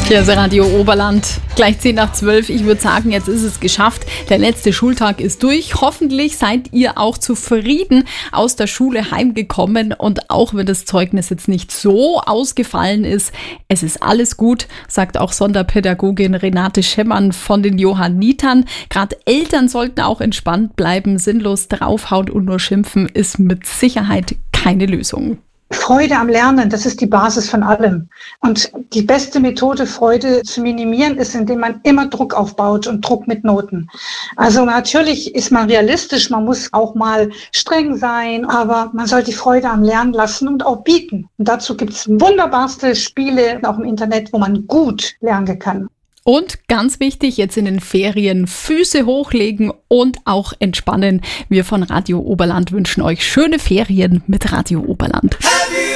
Hier ist Radio Oberland, gleich 10 nach 12. Ich würde sagen, jetzt ist es geschafft. Der letzte Schultag ist durch. Hoffentlich seid ihr auch zufrieden aus der Schule heimgekommen. Und auch wenn das Zeugnis jetzt nicht so ausgefallen ist, es ist alles gut, sagt auch Sonderpädagogin Renate Schemmern von den Johannitern. Gerade Eltern sollten auch entspannt bleiben. Sinnlos draufhauen und nur schimpfen ist mit Sicherheit keine Lösung. Freude am Lernen, das ist die Basis von allem. Und die beste Methode, Freude zu minimieren, ist, indem man immer Druck aufbaut und Druck mit Noten. Also natürlich ist man realistisch, man muss auch mal streng sein, aber man soll die Freude am Lernen lassen und auch bieten. Und dazu gibt es wunderbarste Spiele, auch im Internet, wo man gut lernen kann. Und ganz wichtig, jetzt in den Ferien Füße hochlegen und auch entspannen. Wir von Radio Oberland wünschen euch schöne Ferien mit Radio Oberland.